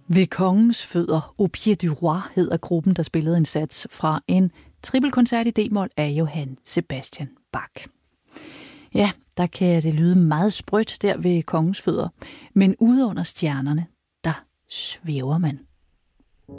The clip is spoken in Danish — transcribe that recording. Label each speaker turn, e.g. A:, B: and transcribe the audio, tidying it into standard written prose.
A: Ved kongens fødder, Au pied du roi, hedder gruppen, der spillede en sats fra en trippelkoncert i D-mol af Johann Sebastian Bach. Ja, der kan det lyde meget sprødt der ved kongens fødder, men ude under stjernerne, der svæver man.